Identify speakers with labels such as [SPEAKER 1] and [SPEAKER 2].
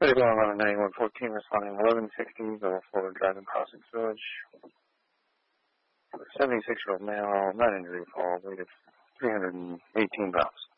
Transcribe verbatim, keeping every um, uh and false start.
[SPEAKER 1] thirty-one eleven ninety-one fourteen, responding eleven sixty, level four, driving crossing village. seventy-six-year-old male, not injury fall, weight of three hundred eighteen pounds.